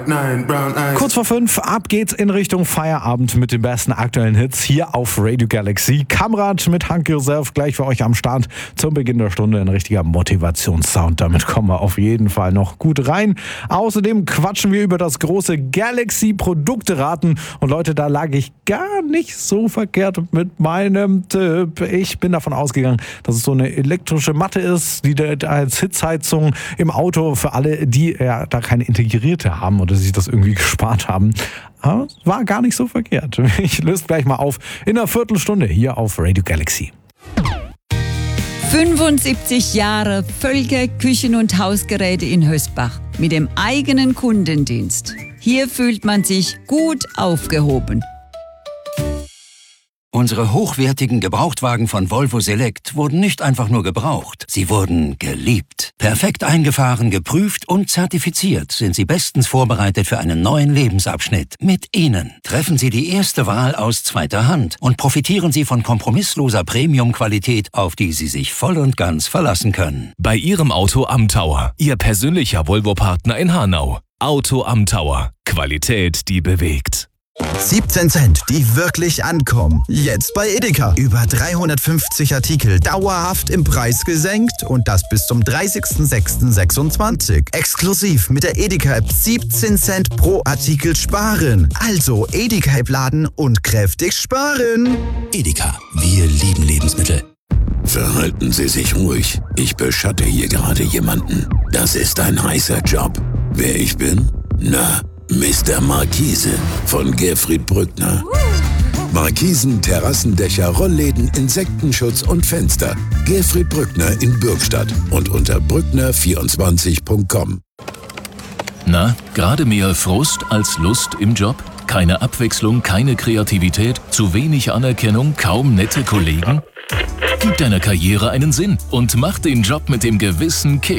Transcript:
Kurz vor 5, ab geht's in Richtung Feierabend mit den besten aktuellen Hits hier auf Radio Galaxy. Kamrat mit Hunk Yourself gleich für euch am Start zum Beginn der Stunde. Ein richtiger Motivationssound. Damit kommen wir auf jeden Fall noch gut rein. Außerdem quatschen wir über das große Galaxy-Produkteraten. Und Leute, da lag ich gar nicht so verkehrt mit meinem Tipp. Ich bin davon ausgegangen, dass es so eine elektrische Matte ist, die als Hitzheizung im Auto für alle, die ja da keine integrierte haben oder sich das irgendwie gespart haben. Aber es war gar nicht so verkehrt. Ich löse gleich mal auf in einer Viertelstunde hier auf Radio Galaxy. 75 Jahre Völker Küchen- und Hausgeräte in Hösbach mit dem eigenen Kundendienst. Hier fühlt man sich gut aufgehoben. Unsere hochwertigen Gebrauchtwagen von Volvo Select wurden nicht einfach nur gebraucht, sie wurden geliebt. Perfekt eingefahren, geprüft und zertifiziert sind sie bestens vorbereitet für einen neuen Lebensabschnitt. Mit ihnen treffen Sie die erste Wahl aus zweiter Hand und profitieren Sie von kompromissloser Premium-Qualität, auf die Sie sich voll und ganz verlassen können. Bei Ihrem Auto am Tower, Ihr persönlicher Volvo-Partner in Hanau. Auto am Tower. Qualität, die bewegt. 17 Cent, die wirklich ankommen. Jetzt bei Edeka. Über 350 Artikel dauerhaft im Preis gesenkt und das bis zum 30.06.26. Exklusiv mit der Edeka-App 17 Cent pro Artikel sparen. Also Edeka-App laden und kräftig sparen. Edeka, wir lieben Lebensmittel. Verhalten Sie sich ruhig. Ich beschatte hier gerade jemanden. Das ist ein heißer Job. Wer ich bin? Na, Mr. Markise von Gerfried Brückner. Markisen, Terrassendächer, Rollläden, Insektenschutz und Fenster. Gerfried Brückner in Bürgstadt und unter brückner24.com. Na, gerade mehr Frust als Lust im Job? Keine Abwechslung, keine Kreativität, zu wenig Anerkennung, kaum nette Kollegen? Gib deiner Karriere einen Sinn und mach den Job mit dem gewissen Kick.